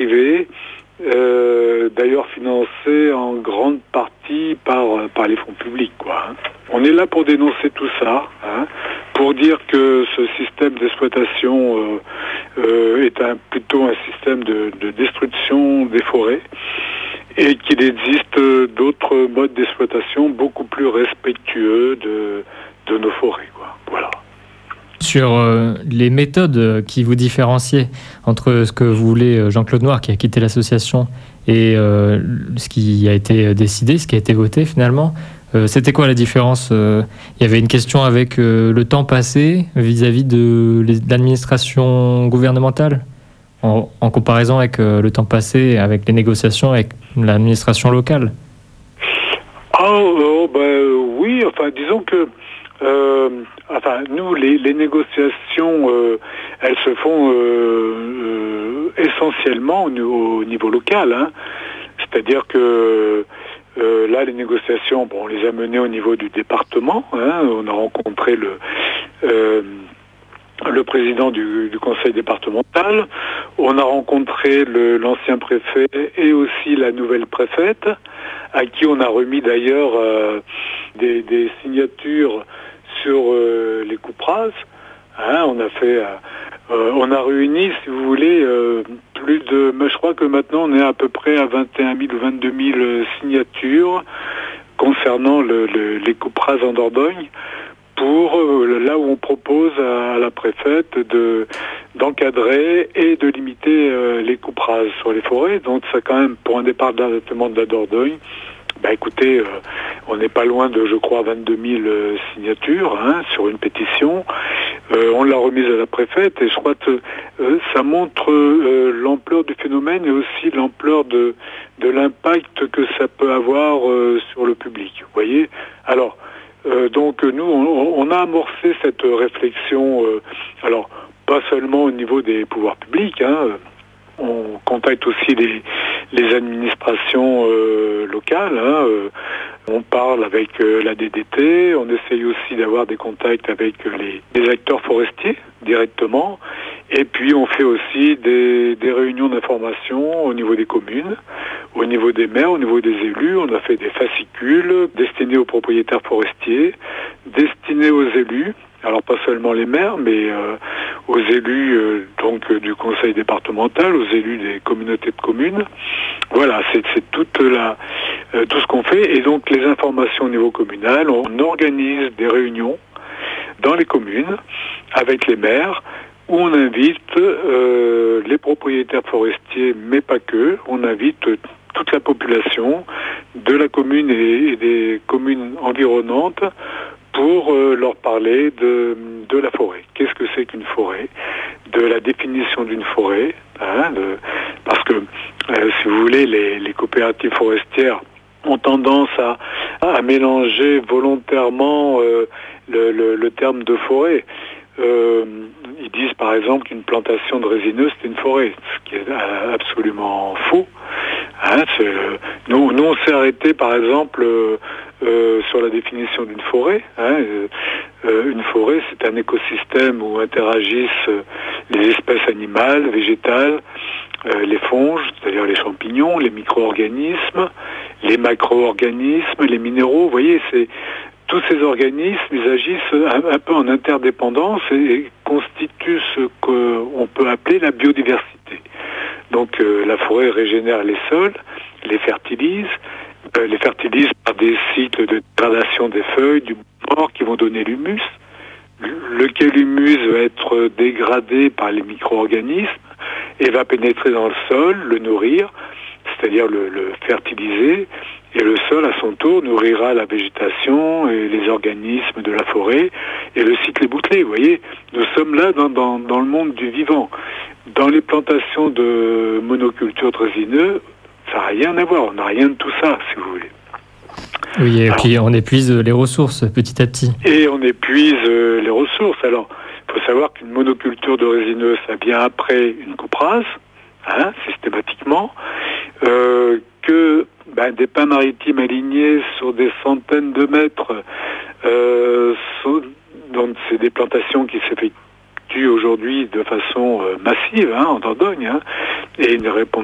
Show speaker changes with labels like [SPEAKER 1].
[SPEAKER 1] privée, d'ailleurs financée en grande partie par les fonds publics, quoi. On est là pour dénoncer tout ça, pour dire que ce système d'exploitation est plutôt un système de destruction des forêts et qu'il existe d'autres modes d'exploitation beaucoup plus respectueux de nos forêts, quoi. Voilà.
[SPEAKER 2] Sur les méthodes qui vous différenciaient entre ce que voulait Jean-Claude Noir, qui a quitté l'association, et ce qui a été décidé, ce qui a été voté finalement, c'était quoi la différence ? Il y avait une question avec le temps passé vis-à-vis de l'administration gouvernementale, en comparaison avec le temps passé avec les négociations avec l'administration locale.
[SPEAKER 1] Oui, enfin disons que nous, les négociations, elles se font essentiellement au niveau local. C'est-à-dire que là, les négociations, on les a menées au niveau du département. On a rencontré le président du conseil départemental. On a rencontré l'ancien préfet et aussi la nouvelle préfète, à qui on a remis d'ailleurs des signatures sur les coupes rases. On a réuni, si vous voulez, je crois que maintenant on est à peu près à 21 000 ou 22 000 signatures concernant les coupes rases en Dordogne, pour là où on propose à la préfète d'encadrer et de limiter les coupes rases sur les forêts. Donc ça, quand même, pour un département de la Dordogne, écoutez, on n'est pas loin de, je crois, 22 000 signatures sur une pétition. On l'a remise à la préfète et je crois que ça montre l'ampleur du phénomène et aussi l'ampleur de l'impact que ça peut avoir sur le public. Vous voyez ? Alors, donc nous, on a amorcé cette réflexion, alors pas seulement au niveau des pouvoirs publics, on contacte aussi les administrations locales, on parle avec la DDT, on essaye aussi d'avoir des contacts avec les acteurs forestiers directement, et puis on fait aussi des réunions d'information au niveau des communes, au niveau des maires, au niveau des élus. On a fait des fascicules destinés aux propriétaires forestiers, destinés aux élus, alors pas seulement les maires, mais aux élus du conseil départemental, aux élus des communautés de communes. Voilà, c'est tout ce qu'on fait. Et donc les informations au niveau communal, on organise des réunions dans les communes avec les maires, où on invite les propriétaires forestiers, mais pas que. On invite toute la population de la commune et des communes environnantes pour leur parler de la forêt. Qu'est-ce que c'est qu'une forêt ? De la définition d'une forêt, parce que, si vous voulez, les coopératives forestières ont tendance à mélanger volontairement le terme de forêt. Ils disent par exemple qu'une plantation de résineux c'est une forêt, ce qui est absolument faux. Nous on s'est arrêté par exemple sur la définition d'une forêt. Une forêt, c'est un écosystème où interagissent les espèces animales, végétales, les fonges, c'est-à-dire les champignons, les micro-organismes, les macro-organismes, les minéraux. Vous voyez, tous ces organismes, ils agissent un peu en interdépendance et constituent ce qu'on peut appeler la biodiversité. Donc la forêt régénère les sols, les fertilise par des cycles de dégradation des feuilles, du mort qui vont donner l'humus, lequel humus va être dégradé par les micro-organismes et va pénétrer dans le sol, le nourrir, c'est-à-dire le fertiliser, et le sol, à son tour, nourrira la végétation et les organismes de la forêt, et le cycle est bouclé. Vous voyez, nous sommes là dans le monde du vivant. Dans les plantations de monoculture de résineux, ça n'a rien à voir, on n'a rien de tout ça, si vous voulez.
[SPEAKER 2] Oui, et puis on épuise les ressources petit à petit.
[SPEAKER 1] Et on épuise les ressources. Alors, il faut savoir qu'une monoculture de résineux, ça vient après une coupe rase, systématiquement, que des pins maritimes alignés sur des centaines de mètres, donc c'est des plantations qui s'effectuent aujourd'hui de façon massive en Dordogne, et ne répondent